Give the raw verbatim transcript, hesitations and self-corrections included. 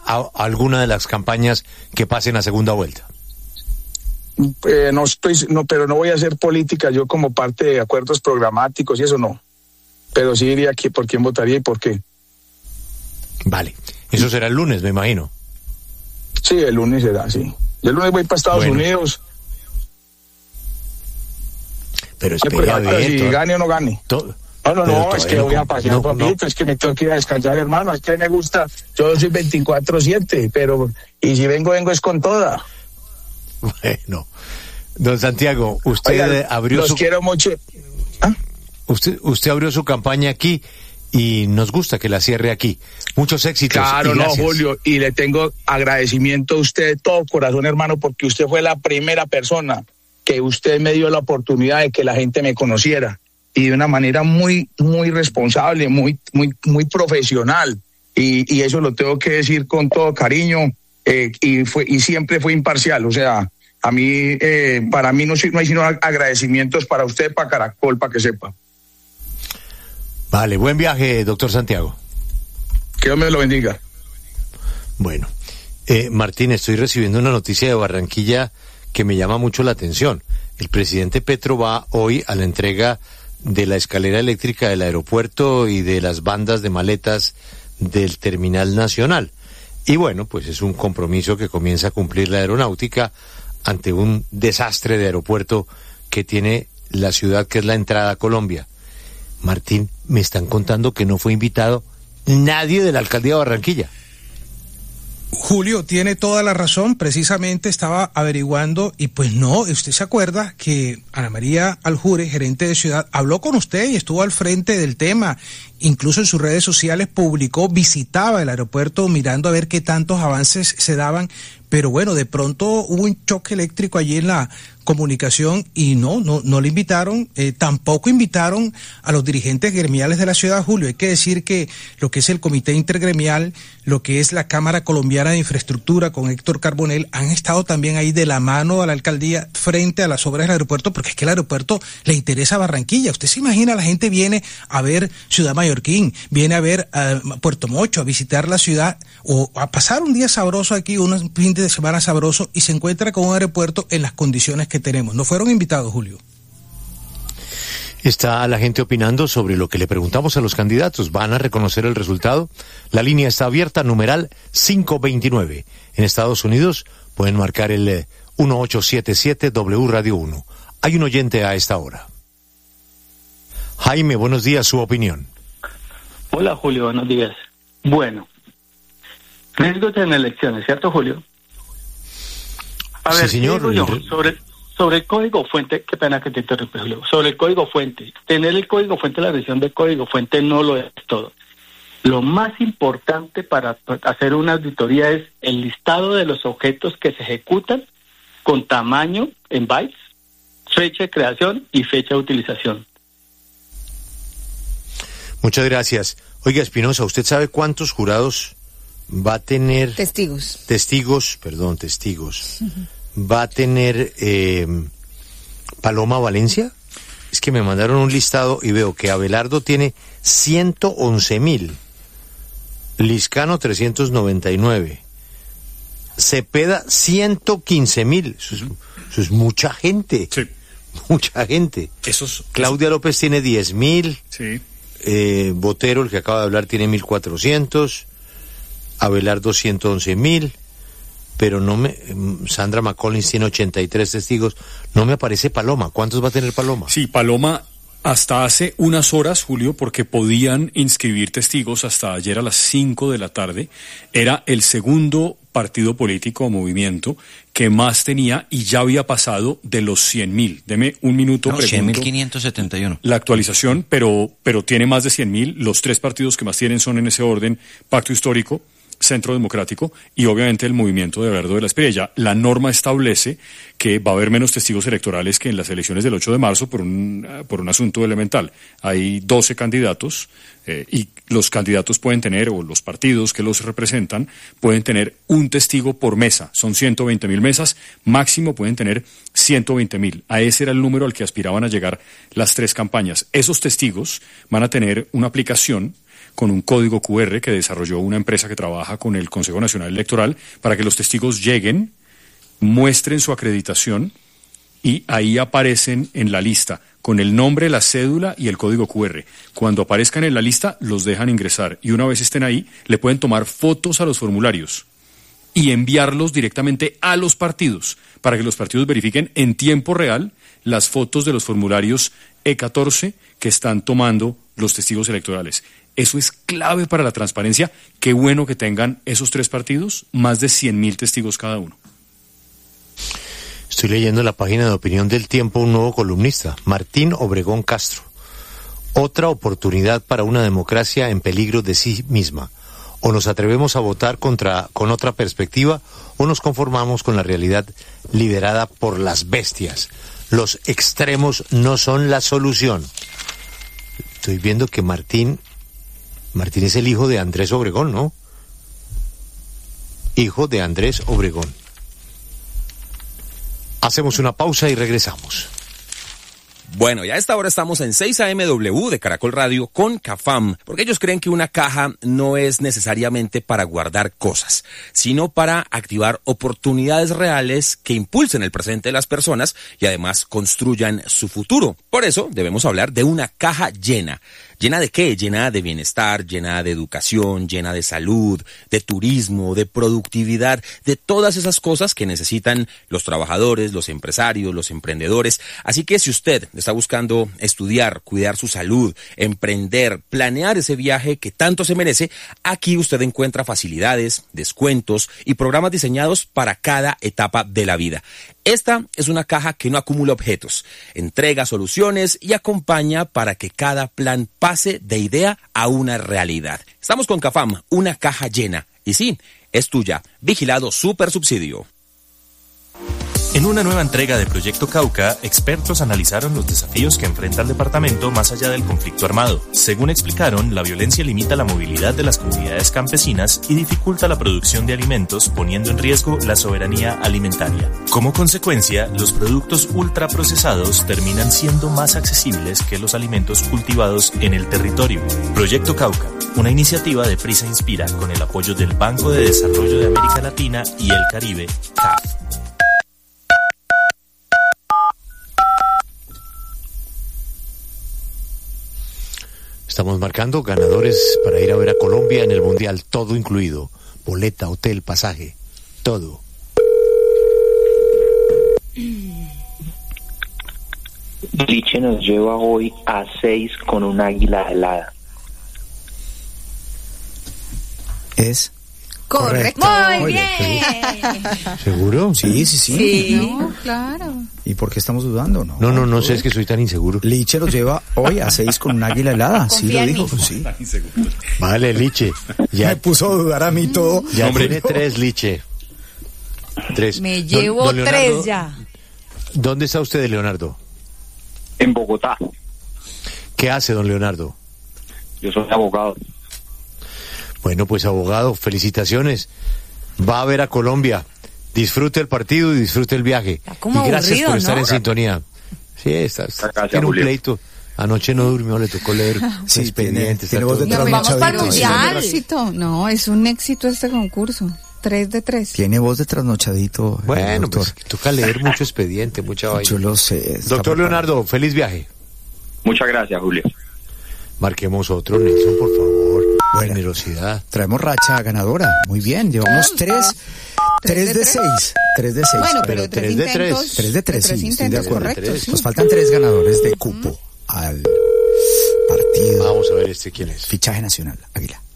a alguna de las campañas que pasen a segunda vuelta? Eh, no estoy, no, pero no voy a hacer política yo como parte de acuerdos programáticos y eso no. Pero sí diría que por quién votaría y por qué. Vale, eso será el lunes, me imagino. Sí, el lunes será, sí. Yo el lunes voy para Estados bueno. Unidos. Pero espera a ver. Si todo, gane o no gane. Todo, no, no, no, es que no, voy a pasear no, un poquito, no. Es que me tengo que ir a descansar, hermano. Es que me gusta. Yo soy veinticuatro siete, pero. Y si vengo, vengo es con toda. Bueno. Don Santiago, usted Oiga, abrió los su. quiero mucho. ¿Ah? Usted, usted abrió su campaña aquí y nos gusta que la cierre aquí. Muchos éxitos. Claro, no, Julio, y le tengo agradecimiento a usted de todo corazón, hermano, porque usted fue la primera persona que usted me dio la oportunidad de que la gente me conociera y de una manera muy, muy responsable, muy, muy, muy profesional. Y, y eso lo tengo que decir con todo cariño eh, y fue y siempre fue imparcial. O sea, a mí, eh, para mí no, no hay sino agradecimientos para usted, para Caracol, para que sepa. Vale, buen viaje, doctor Santiago. Que Dios me lo bendiga. Bueno, eh, Martín, estoy recibiendo una noticia de Barranquilla que me llama mucho la atención. El presidente Petro va hoy a la entrega de la escalera eléctrica del aeropuerto y de las bandas de maletas del Terminal Nacional. Y bueno, pues es un compromiso que comienza a cumplir la aeronáutica ante un desastre de aeropuerto que tiene la ciudad que es la entrada a Colombia. Martín, me están contando que no fue invitado nadie de la alcaldía de Barranquilla. Julio tiene toda la razón, precisamente estaba averiguando y pues no, usted se acuerda que Ana María Aljure, gerente de ciudad, habló con usted y estuvo al frente del tema, incluso en sus redes sociales publicó, visitaba el aeropuerto mirando a ver qué tantos avances se daban, pero bueno, de pronto hubo un choque eléctrico allí en la comunicación y no, no, no le invitaron, eh, tampoco invitaron a los dirigentes gremiales de la ciudad, Julio. Hay que decir que lo que es el Comité Intergremial, lo que es la Cámara Colombiana de Infraestructura con Héctor Carbonell, han estado también ahí de la mano a la alcaldía frente a las obras del aeropuerto, porque es que el aeropuerto le interesa a Barranquilla. Usted se imagina, la gente viene a ver Ciudad Mallorquín, viene a ver uh, Puerto Mocho, a visitar la ciudad o a pasar un día sabroso aquí, un fin de semana sabroso y se encuentra con un aeropuerto en las condiciones que tenemos. No fueron invitados, Julio. Está la gente opinando sobre lo que le preguntamos a los candidatos. ¿Van a reconocer el resultado? La línea está abierta, numeral cinco veintinueve. En Estados Unidos pueden marcar el eh, uno ocho siete siete W Radio uno. Hay un oyente a esta hora. Jaime, buenos días, su opinión. Hola, Julio, buenos días. Bueno, riesgos en elecciones, ¿cierto, Julio? A ver, sí, señor. Yo, sobre, sobre el código fuente, qué pena que te interrumpa, Julio. Sobre el código fuente, tener el código fuente, la versión del código fuente no lo es todo. Lo más importante para hacer una auditoría es el listado de los objetos que se ejecutan con tamaño en bytes, fecha de creación y fecha de utilización. Muchas gracias. Oiga, Espinosa, ¿usted sabe cuántos jurados va a tener? Testigos. Testigos, perdón, testigos. Uh-huh. Va a tener eh, Paloma Valencia. Es que me mandaron un listado y veo que Abelardo tiene ciento once mil. Liscano trescientos noventa y nueve. Cepeda ciento quince mil. Eso es, eso es mucha gente. Sí. Mucha gente. Esos, Claudia esos... López tiene diez mil. Sí. Eh, Botero, el que acaba de hablar, tiene mil cuatrocientos. Abelardo ciento once mil. Pero no me... Sandra McCollins tiene ochenta y tres testigos. No me aparece Paloma. ¿Cuántos va a tener Paloma? Sí, Paloma... Hasta hace unas horas, Julio, porque podían inscribir testigos hasta ayer a las cinco de la tarde, era el segundo partido político o movimiento que más tenía y ya había pasado de los cien mil. Deme un minuto, no, pregunto. cien mil quinientos setenta y uno. La actualización, pero, pero tiene más de cien mil. Los tres partidos que más tienen son en ese orden: Pacto Histórico, Centro Democrático y obviamente el Movimiento de Verdo de la Espriella. La norma establece que va a haber menos testigos electorales que en las elecciones del ocho de marzo por un, por un asunto elemental. Hay doce candidatos eh, y los candidatos pueden tener, o los partidos que los representan, pueden tener un testigo por mesa. Son ciento veinte mil mesas, máximo pueden tener ciento veinte mil. A ese era el número al que aspiraban a llegar las tres campañas. Esos testigos van a tener una aplicación con un código cu erre que desarrolló una empresa que trabaja con el Consejo Nacional Electoral para que los testigos lleguen, muestren su acreditación y ahí aparecen en la lista con el nombre, la cédula y el código cu erre. Cuando aparezcan en la lista, los dejan ingresar y una vez estén ahí, le pueden tomar fotos a los formularios y enviarlos directamente a los partidos para que los partidos verifiquen en tiempo real las fotos de los formularios E catorce que están tomando los testigos electorales. Eso es clave para la transparencia. Qué bueno que tengan esos tres partidos, más de cien mil testigos cada uno. Estoy leyendo la página de opinión del Tiempo, un nuevo columnista, Martín Obregón Castro. Otra oportunidad para una democracia en peligro de sí misma. O nos atrevemos a votar contra, con otra perspectiva, o nos conformamos con la realidad liderada por las bestias. Los extremos no son la solución. Estoy viendo que Martín, Martín es el hijo de Andrés Obregón, ¿no? Hijo de Andrés Obregón. Hacemos una pausa y regresamos. Bueno, ya a esta hora estamos en seis A M W de Caracol Radio con Cafam, porque ellos creen que una caja no es necesariamente para guardar cosas, sino para activar oportunidades reales que impulsen el presente de las personas y además construyan su futuro. Por eso debemos hablar de una caja llena. ¿Llena de qué? Llena de bienestar, llena de educación, llena de salud, de turismo, de productividad, de todas esas cosas que necesitan los trabajadores, los empresarios, los emprendedores. Así que si usted está buscando estudiar, cuidar su salud, emprender, planear ese viaje que tanto se merece, aquí usted encuentra facilidades, descuentos y programas diseñados para cada etapa de la vida. Esta es una caja que no acumula objetos, entrega soluciones y acompaña para que cada plan pase de idea a una realidad. Estamos con Cafam, una caja llena. Y sí, es tuya. Vigilado Super Subsidio. En una nueva entrega de Proyecto Cauca, expertos analizaron los desafíos que enfrenta el departamento más allá del conflicto armado. Según explicaron, la violencia limita la movilidad de las comunidades campesinas y dificulta la producción de alimentos, poniendo en riesgo la soberanía alimentaria. Como consecuencia, los productos ultraprocesados terminan siendo más accesibles que los alimentos cultivados en el territorio. Proyecto Cauca, una iniciativa de Prisa Inspira con el apoyo del Banco de Desarrollo de América Latina y el Caribe, C A F. Estamos marcando ganadores para ir a ver a Colombia en el Mundial, todo incluido. Boleta, hotel, pasaje, todo. Liche nos lleva hoy a seis con un águila helada. Es correcto. correcto. Muy bien. ¿Seguro? Sí, sí, sí. Sí, no, claro. ¿Y por qué estamos dudando? No, no, no, no sé, es que soy tan inseguro. Liche los lleva hoy a seis con un águila helada. Confía Sí, lo dijo. en mí. Sí. Vale, Liche. Ya Me puso a dudar a mí todo. Ya Hombre. tiene tres, Liche. Tres. Me Don- llevo don Leonardo, tres ya. ¿Dónde está usted, Leonardo? En Bogotá. ¿Qué hace, don Leonardo? Yo soy abogado. Bueno, pues abogado, felicitaciones. Va a ver a Colombia. Disfrute el partido y disfrute el viaje. Está como y gracias aburrido, por estar ¿no? en sintonía. Sí, está, está- Gracias, tiene un Julio. pleito. Anoche no durmió, le tocó leer Sí, expedientes. tiene- tiene está voz de todo- Nos vamos para el trasnochadito. mundial. Es un éxito, no, es un éxito este concurso. Tres de tres. Tiene voz de trasnochadito. Bueno, doctor. pues toca leer mucho expediente, mucha vaina. Yo lo sé. está Doctor preparado. Leonardo, feliz viaje. Muchas gracias, Julio. Marquemos otro, Nelson, por favor. Bueno. Generosidad. Traemos racha ganadora. Muy bien, llevamos tres. Tres de seis. Tres de seis. Bueno, pero pero, tres tres de intentos. tres. Tres de tres, tres sí, estoy de intentos acuerdo. correctos, sí. Nos faltan tres ganadores de cupo al partido. Vamos a ver este quién es. Fichaje nacional, Águila.